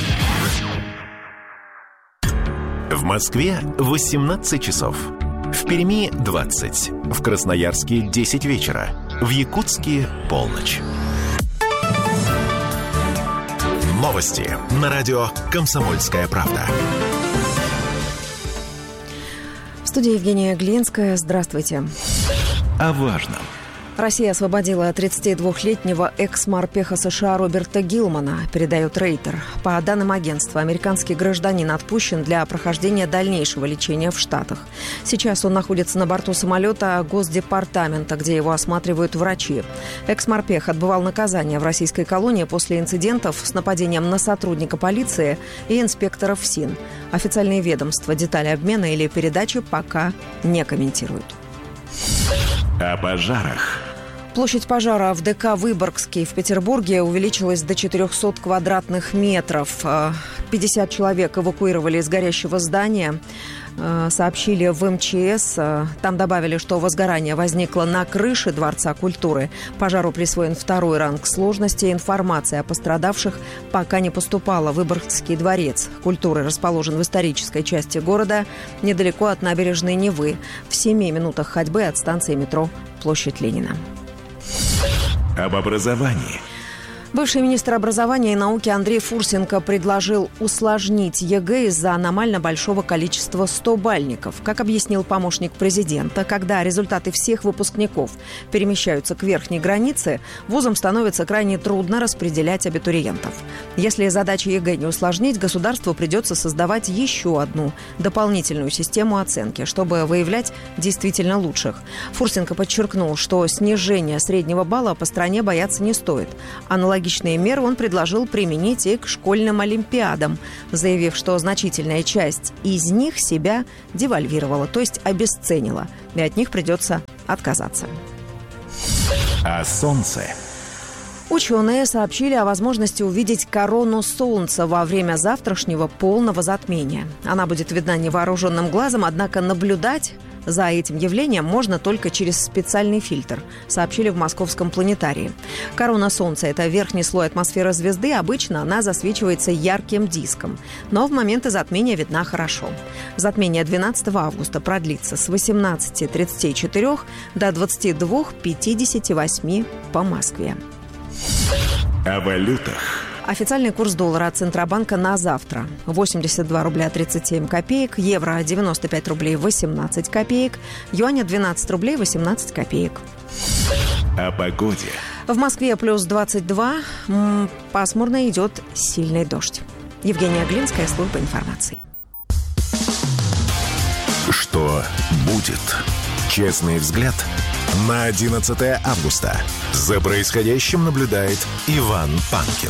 В Москве восемнадцать часов. В Перми двадцать. В Красноярске десять вечера. В Якутске полночь. Новости на радио «Комсомольская правда». В студии Евгения Глинская. Здравствуйте. О важном. Россия освободила тридцатидвухлетнего экс-морпеха США Роберта Гилмана, передает Рейтер. По данным агентства, американский гражданин отпущен для прохождения дальнейшего лечения в Штатах. Сейчас он находится на борту самолета Госдепартамента, где его осматривают врачи. Экс-морпех отбывал наказание в российской колонии после инцидентов с нападением на сотрудника полиции и инспекторов ФСИН. Официальные ведомства детали обмена или передачи пока не комментируют. О пожарах. Площадь пожара в ДК «Выборгский» в Петербурге увеличилась до четырехсот квадратных метров. пятьдесят человек эвакуировали из горящего здания. Сообщили в эм че эс. Там добавили, что возгорание возникло на крыше Дворца культуры. Пожару присвоен второй ранг сложности. Информация о пострадавших пока не поступала. Выборгский дворец культуры расположен в исторической части города, недалеко от набережной Невы, в семи минутах ходьбы от станции метро Площадь Ленина. Об образовании. Бывший министр образования и науки Андрей Фурсенко предложил усложнить ЕГЭ из-за аномально большого количества стобальников. Как объяснил помощник президента, когда результаты всех выпускников перемещаются к верхней границе, вузам становится крайне трудно распределять абитуриентов. Если задачу ЕГЭ не усложнить, государству придется создавать еще одну дополнительную систему оценки, чтобы выявлять действительно лучших. Фурсенко подчеркнул, что снижения среднего балла по стране бояться не стоит. Аналогично Аналогичные меры он предложил применить и к школьным олимпиадам, заявив, что значительная часть из них себя девальвировала, то есть обесценила, и от них придется отказаться. А солнце? Ученые сообщили о возможности увидеть корону Солнца во время завтрашнего полного затмения. Она будет видна невооруженным глазом, однако наблюдать за этим явлением можно только через специальный фильтр, сообщили в Московском планетарии. Корона Солнца – это верхний слой атмосферы звезды. Обычно она засвечивается ярким диском, но в моменты затмения видна хорошо. Затмение двенадцатого августа продлится с восемнадцати тридцати четырёх до двадцати двух пятидесяти восьми по Москве. О валютах. Официальный курс доллара от Центробанка на завтра. восемьдесят два рубля тридцать семь копеек, евро девяносто пять рублей восемнадцать копеек, юаня двенадцать рублей восемнадцать копеек. О погоде. В Москве плюс двадцать два, пасмурно, идет сильный дождь. Евгения Глинская, служба информации. Что будет? Честный взгляд на одиннадцатое августа. За происходящим наблюдает Иван Панкин.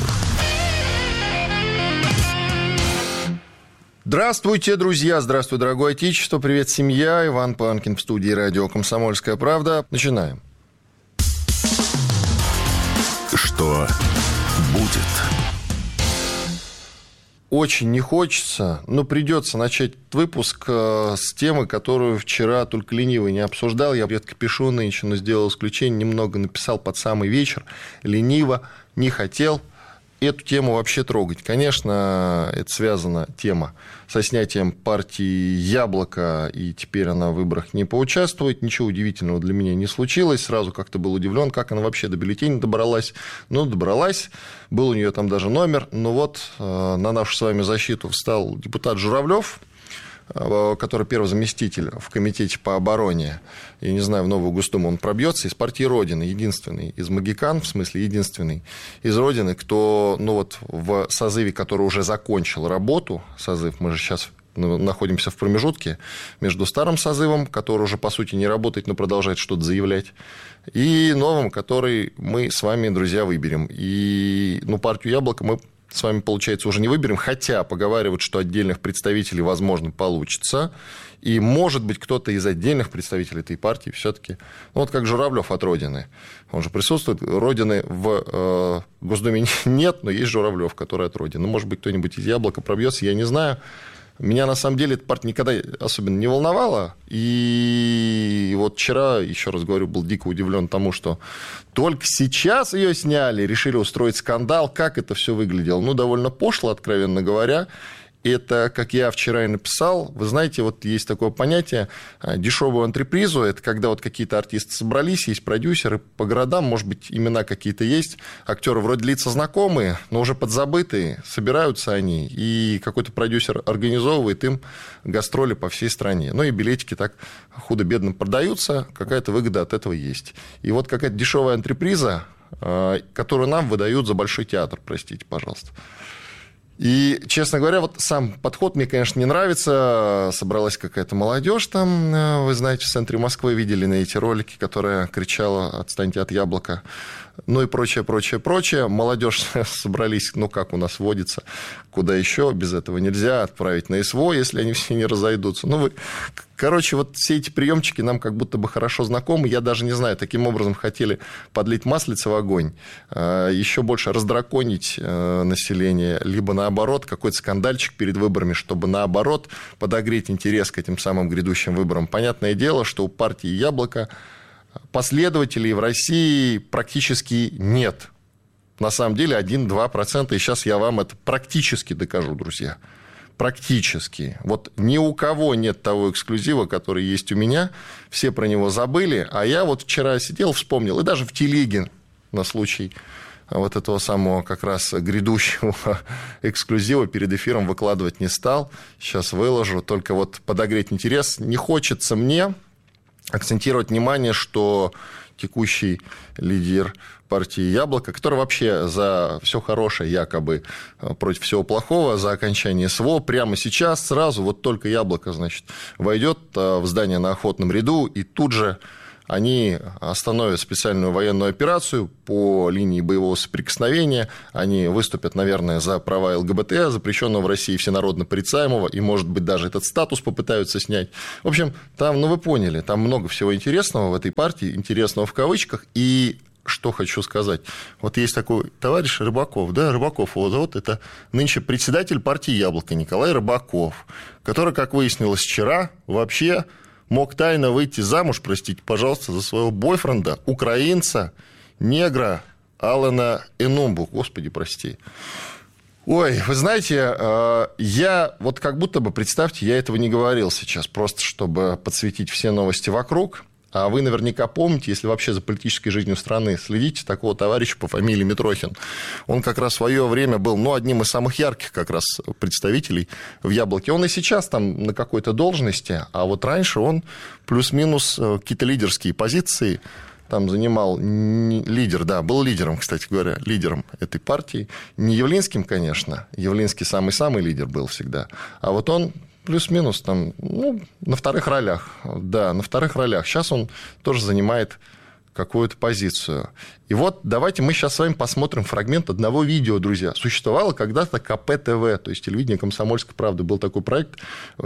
Здравствуйте, друзья! Здравствуй, дорогое отечество! Привет, семья! Иван Панкин в студии радио «Комсомольская правда». Начинаем. Что будет? Очень не хочется, но придется начать выпуск с темы, которую вчера только ленивый не обсуждал. Я где-то пишу нынче, но сделал исключение, немного написал под самый вечер. Лениво, не хотел эту тему вообще трогать. Конечно, это связана тема со снятием партии «Яблоко», и теперь она в выборах не поучаствует. Ничего удивительного для меня не случилось. Сразу как-то был удивлен, как она вообще до бюллетеней добралась. Ну, добралась. Был у нее там даже номер. Но вот на нашу с вами защиту встал депутат Журавлев, который первый заместитель в комитете по обороне. Я не знаю, в Новую Госдуму он пробьется. Из партии Родины, единственный из магикан, в смысле единственный из Родины, кто, ну вот в созыве, который уже закончил работу, созыв, мы же сейчас находимся в промежутке между старым созывом, который уже, по сути, не работает, но продолжает что-то заявлять, и новым, который мы с вами, друзья, выберем. И, ну, партию «Яблоко» мы с вами, получается, уже не выберем, хотя поговаривают, что отдельных представителей, возможно, получится. И, может быть, кто-то из отдельных представителей этой партии все-таки, ну, вот как Журавлев от Родины, он же присутствует, Родины в э, Госдуме нет, но есть Журавлев, который от Родины. Ну, может быть, кто-нибудь из «Яблока» пробьется, я не знаю. Меня, на самом деле, эта партия никогда особенно не волновала. И вот вчера, еще раз говорю, был дико удивлен тому, что только сейчас ее сняли, решили устроить скандал. Как это все выглядело? Ну, довольно пошло, откровенно говоря. Это, как я вчера и написал, вы знаете, вот есть такое понятие дешевую антрепризу. Это когда вот какие-то артисты собрались, есть продюсеры по городам, может быть, имена какие-то есть. Актеры вроде лица знакомые, но уже подзабытые. Собираются они, и какой-то продюсер организовывает им гастроли по всей стране. Ну и билетики так худо-бедно продаются, какая-то выгода от этого есть. И вот какая-то дешевая антреприза, которую нам выдают за Большой театр, простите, пожалуйста. И, честно говоря, вот сам подход мне, конечно, не нравится. Собралась какая-то молодежь там, вы знаете, в центре Москвы видели на эти ролики, которая кричала «отстаньте от яблока», ну и прочее, прочее, прочее. Молодежь собрались, ну, как у нас водится, куда еще, без этого нельзя, отправить на СВО, если они все не разойдутся. Ну, вы Короче, вот все эти приемчики нам как будто бы хорошо знакомы. Я даже не знаю, таким образом хотели подлить маслица в огонь, еще больше раздраконить население, либо наоборот, какой-то скандальчик перед выборами, чтобы наоборот подогреть интерес к этим самым грядущим выборам. Понятное дело, что у партии «Яблоко» последователей в России практически нет. На самом деле один-два процента, и сейчас я вам это практически докажу, друзья. Практически. Вот ни у кого нет того эксклюзива, который есть у меня. Все про него забыли. А я вот вчера сидел, вспомнил. И даже в телеге на случай вот этого самого как раз грядущего эксклюзива перед эфиром выкладывать не стал. Сейчас выложу. Только вот подогреть интерес. Не хочется мне акцентировать внимание, что текущий лидер партии «Яблоко», который вообще за все хорошее, якобы против всего плохого, за окончание СВО, прямо сейчас сразу, вот только «Яблоко», значит, войдет в здание на Охотном ряду, и тут же они остановят специальную военную операцию по линии боевого соприкосновения. Они выступят, наверное, за права ЛГБТ, запрещенного в России всенародно порицаемого, и, может быть, даже этот статус попытаются снять. В общем, там, ну, вы поняли, там много всего интересного в этой партии, интересного в кавычках, и что хочу сказать. Вот есть такой товарищ Рыбаков, да, Рыбаков его зовут, это нынче председатель партии «Яблоко» Николай Рыбаков, который, как выяснилось вчера, вообще мог тайно выйти замуж, простите, пожалуйста, за своего бойфренда, украинца, негра Алана Энумбу. Господи, прости. Ой, вы знаете, я вот как будто бы, представьте, я этого не говорил сейчас, просто чтобы подсветить все новости вокруг. А вы наверняка помните, если вообще за политической жизнью страны следите, такого товарища по фамилии Митрохин. Он как раз в свое время был, ну, одним из самых ярких как раз представителей в «Яблоке». Он и сейчас там на какой-то должности, а вот раньше он плюс-минус какие-то лидерские позиции там занимал. Лидер, да, был лидером, кстати говоря, лидером этой партии. Не Явлинским, конечно, Явлинский самый-самый лидер был всегда, а вот он плюс-минус там, ну, на вторых ролях. Да, на вторых ролях. Сейчас он тоже занимает какую-то позицию. И вот давайте мы сейчас с вами посмотрим фрагмент одного видео, друзья. Существовало когда-то ка пэ тэ вэ, то есть телевидение «Комсомольской правды». Был такой проект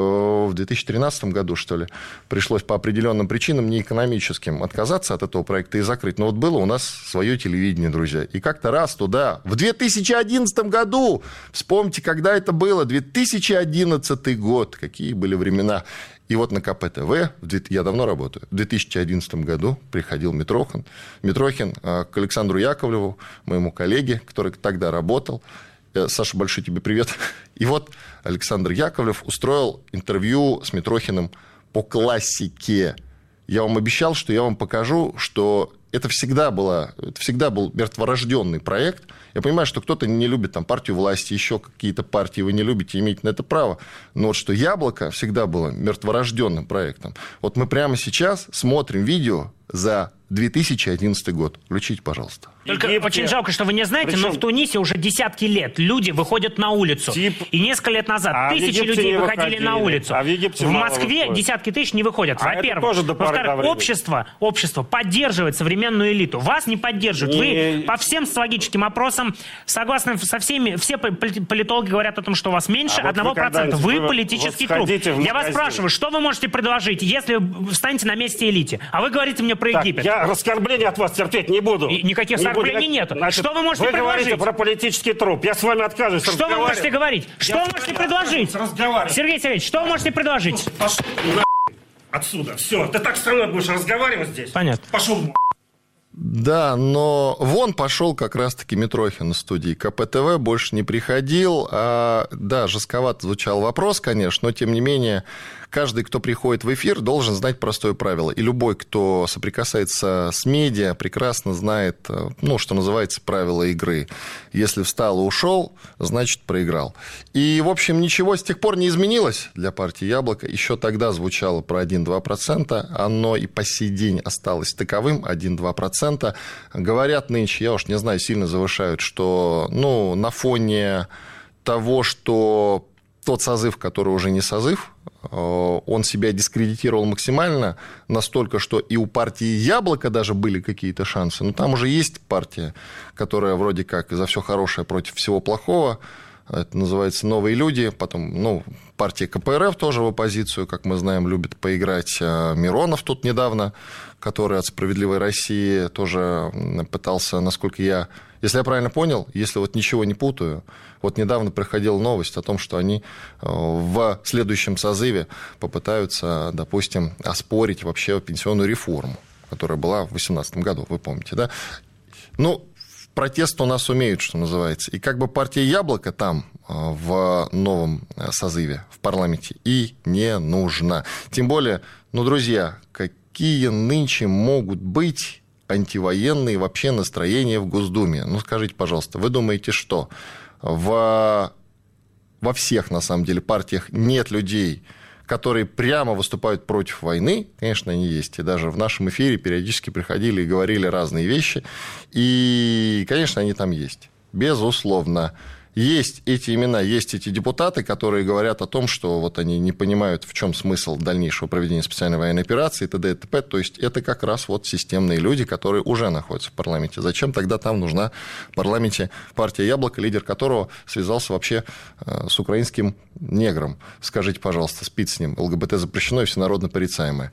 в две тысячи тринадцатом году, что ли. Пришлось по определенным причинам, не экономическим, отказаться от этого проекта и закрыть. Но вот было у нас свое телевидение, друзья. И как-то раз туда, в две тысячи одиннадцатом году, вспомните, когда это было, две тысячи одиннадцатый год, какие были времена. И вот на ка пэ тэ вэ, я давно работаю, в две тысячи одиннадцатом году приходил Митрохин, Митрохин к Александру Яковлеву, моему коллеге, который тогда работал. Саша, большой тебе привет. И вот Александр Яковлев устроил интервью с Митрохиным по классике. Я вам обещал, что я вам покажу, что это всегда, было, это всегда был мертворожденный проект. Я понимаю, что кто-то не любит там, партию власти, еще какие-то партии вы не любите, имеете на это право. Но вот что «Яблоко» всегда было мертворожденным проектом. Вот мы прямо сейчас смотрим видео за две тысячи одиннадцатый год. Включите, пожалуйста. Только Египте. Очень жалко, что вы не знаете, Причем... но в Тунисе уже десятки лет люди выходят на улицу. Тип... И несколько лет назад а тысячи людей выходили, выходили на улицу. А в, Египте в Москве выходит. Десятки тысяч не выходят. А во-первых. Во-вторых, общество, общество поддерживает современную элиту. Вас не поддерживают. Не... Вы по всем социологическим опросам, согласно со всеми, все политологи говорят о том, что у вас меньше одного процента. Вот вы, вы политический труп. Я вас спрашиваю, что вы можете предложить, если вы встанете на месте элите? А вы говорите мне про Египет. Так, я оскорбления от вас терпеть не буду. И никаких не оскорблений буду. Нет. Значит, что вы можете вы предложить? Вы говорите про политический труп. Я с вами отказываюсь. Что вы можете говорить? Что я вы можете предложить? Сергей Сергеевич, что вы можете предложить? Пошел на... отсюда. Все. Ты так со мной будешь разговаривать здесь? Понятно. Пошел. Да, но вон пошел как раз-таки Митрохин на студии. ка пэ тэ вэ больше не приходил. А, да, жестковато звучал вопрос, конечно, но тем не менее каждый, кто приходит в эфир, должен знать простое правило. И любой, кто соприкасается с медиа, прекрасно знает, ну, что называется, правила игры. Если встал и ушел, значит, проиграл. И, в общем, ничего с тех пор не изменилось для партии «Яблоко». Еще тогда звучало про один-два процента. Оно и по сей день осталось таковым, один-два процента. Говорят нынче, я уж не знаю, сильно завышают, что, ну, на фоне того, что тот созыв, который уже не созыв, он себя дискредитировал максимально, настолько, что и у партии «Яблоко» даже были какие-то шансы. Но там уже есть партия, которая вроде как за все хорошее против всего плохого. это называется «Новые люди», потом, ну, партия ка пэ эр эф тоже в оппозицию, как мы знаем, любит поиграть. Миронов тут недавно, который от «Справедливой России» тоже пытался, насколько я... Если я правильно понял, если вот ничего не путаю, вот недавно приходила новость о том, что они в следующем созыве попытаются, допустим, оспорить вообще пенсионную реформу, которая была в две тысячи восемнадцатом году, вы помните, да? Ну, протест у нас умеют, что называется. И как бы партия «Яблоко» там в новом созыве в парламенте и не нужна. Тем более, ну, друзья, какие нынче могут быть антивоенные вообще настроения в Госдуме? Ну, скажите, пожалуйста, вы думаете, что в... во всех, на самом деле, партиях нет людей, которые прямо выступают против войны? Конечно, они есть. И даже в нашем эфире периодически приходили и говорили разные вещи. И, конечно, они там есть. Безусловно. Есть эти имена, есть эти депутаты, которые говорят о том, что вот они не понимают, в чем смысл дальнейшего проведения специальной военной операции и т.д. и т.п. То есть это как раз вот системные люди, которые уже находятся в парламенте. Зачем тогда там нужна в парламенте партия «Яблоко», лидер которого связался вообще с украинским негром? Скажите, пожалуйста, спит с ним. ЛГБТ запрещено и всенародно порицаемое.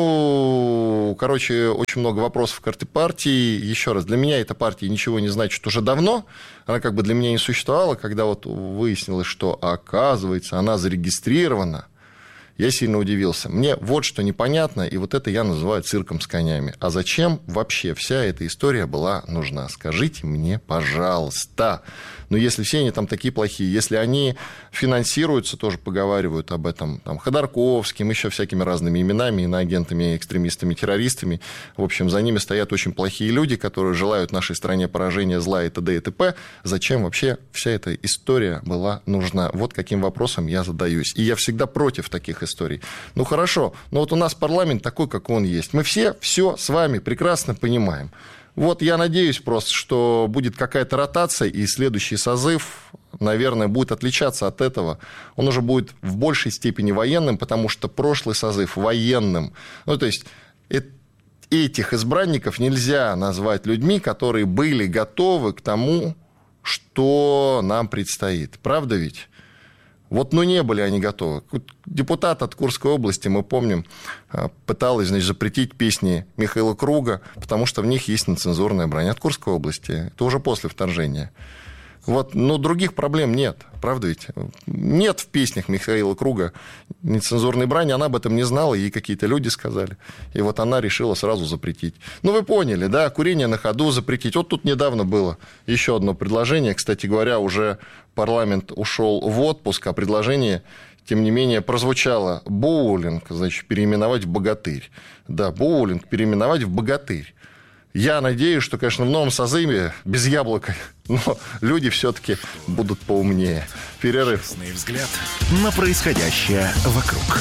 Ну, короче, очень много вопросов к этой партии. Еще раз, для меня эта партия ничего не значит уже давно. Она как бы для меня не существовала. Когда вот выяснилось, что, оказывается, она зарегистрирована, я сильно удивился. Мне вот что непонятно, и вот это я называю цирком с конями. А зачем вообще вся эта история была нужна? Скажите мне, пожалуйста. Но если все они там такие плохие, если они финансируются, тоже поговаривают об этом, там, Ходорковским, еще всякими разными именами, иноагентами, экстремистами, террористами, в общем, за ними стоят очень плохие люди, которые желают нашей стране поражения, зла и т.д. и т.п. Зачем вообще вся эта история была нужна? Вот каким вопросом я задаюсь. И я всегда против таких историй. Ну, хорошо, но вот у нас парламент такой, как он есть. Мы все все с вами прекрасно понимаем. Вот я надеюсь просто, что будет какая-то ротация, и следующий созыв, наверное, будет отличаться от этого. Он уже будет в большей степени военным, потому что прошлый созыв военным. Ну, то есть этих избранников нельзя назвать людьми, которые были готовы к тому, что нам предстоит. Правда ведь? Вот, ну, не были они готовы. Депутат от Курской области, мы помним, пыталась, значит, запретить песни Михаила Круга, потому что в них есть нецензурная брань. От Курской области. Это уже после вторжения. Вот, но других проблем нет, правда ведь? Нет в песнях Михаила Круга нецензурной брани, она об этом не знала, ей какие-то люди сказали. И вот она решила сразу запретить. Ну, вы поняли, да, курение на ходу запретить. Вот тут недавно было еще одно предложение. Кстати говоря, уже парламент ушел в отпуск, а предложение, тем не менее, прозвучало: боулинг, значит, переименовать в богатырь. Да, боулинг переименовать в богатырь. Я надеюсь, что, конечно, в новом созыве без яблока, но люди все-таки будут поумнее. Перерыв. Честный взгляд на происходящее вокруг.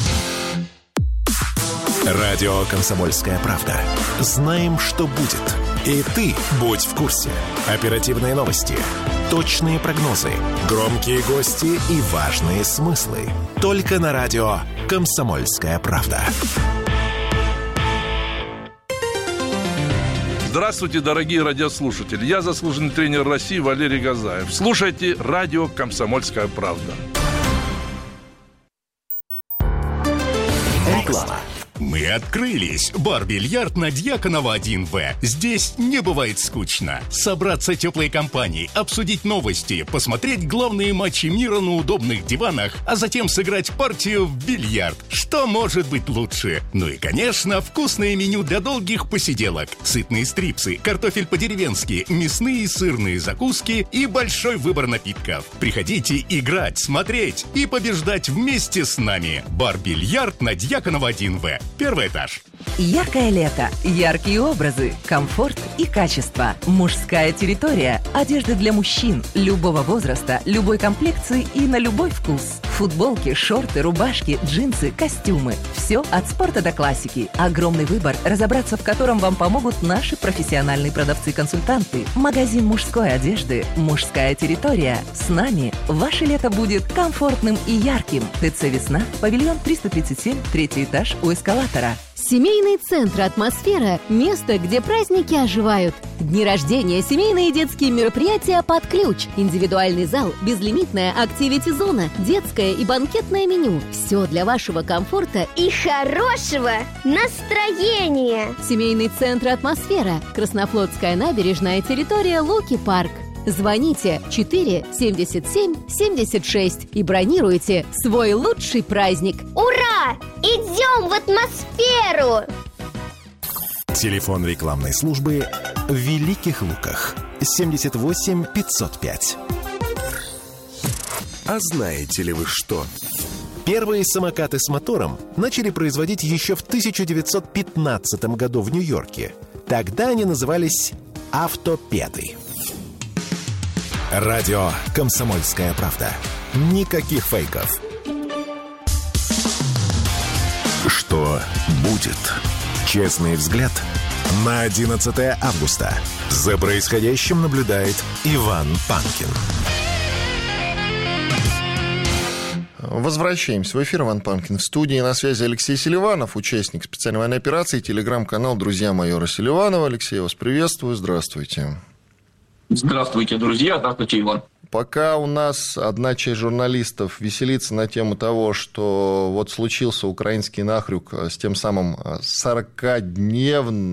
Радио «Комсомольская правда». Знаем, что будет. И ты будь в курсе. Оперативные новости, точные прогнозы, громкие гости и важные смыслы. Только на радио «Комсомольская правда». Здравствуйте, дорогие радиослушатели. Я заслуженный тренер России Валерий Газаев. Слушайте радио «Комсомольская правда». Реклама. Мы открылись. Бар-бильярд на Дьяконова один вэ. Здесь не бывает скучно. Собраться теплой компанией, обсудить новости, посмотреть главные матчи мира на удобных диванах, а затем сыграть партию в бильярд. Что может быть лучше? Ну и, конечно, вкусное меню для долгих посиделок. Сытные стрипсы, картофель по-деревенски, мясные и сырные закуски и большой выбор напитков. Приходите играть, смотреть и побеждать вместе с нами. Бар-бильярд на Дьяконова один вэ. Первый этаж. Яркое лето, яркие образы, комфорт и качество. Мужская территория. Одежда для мужчин любого возраста, любой комплекции и на любой вкус. Футболки, шорты, рубашки, джинсы, костюмы. Все от спорта до классики. Огромный выбор, разобраться в котором вам помогут наши профессиональные продавцы-консультанты. Магазин мужской одежды. Мужская территория. С нами ваше лето будет комфортным и ярким. ТЦ «Весна», павильон триста тридцать семь, третий этаж у эскалатора. Семейный центр «Атмосфера» – место, где праздники оживают. Дни рождения, семейные и детские мероприятия под ключ, индивидуальный зал, безлимитная активити-зона, детское и банкетное меню. Все для вашего комфорта и хорошего настроения. Семейный центр «Атмосфера», Краснофлотская набережная, территория Луки-парк. Звоните четыре семьдесят семь семьдесят шесть и бронируйте свой лучший праздник. Ура! Идем в атмосферу! Телефон рекламной службы в Великих Луках семьдесят восемь пятьсот пять. А знаете ли вы что? Первые самокаты с мотором начали производить еще в тысяча девятьсот пятнадцатом году в Нью-Йорке. Тогда они назывались автопеды. Радио «Комсомольская правда». Никаких фейков. Что будет? Честный взгляд на одиннадцатое августа. За происходящим наблюдает Иван Панкин. Возвращаемся в эфир. Иван Панкин в студии. На связи Алексей Селиванов, участник специальной военной операции, телеграм-канал «Друзья майора Селиванова». Алексей, я вас приветствую. Здравствуйте. Здравствуйте, друзья. Здравствуйте, Иван. Пока у нас одна часть журналистов веселится на тему того, что вот случился украинский нахрюк с тем самым сорокадневным